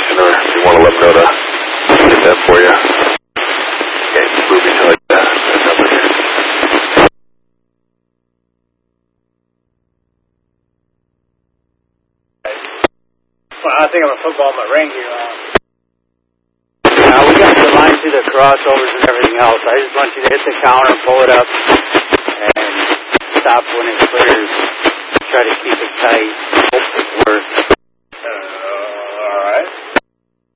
station, or if you want to let me know to get that for you. Okay, moving to like that number here. Well, I think I'm a football in my ring here. We got the line through the crossovers and everything else. I just want you to hit the counter, pull it up, and stop when it clears. Try to keep it tight. Hope it works.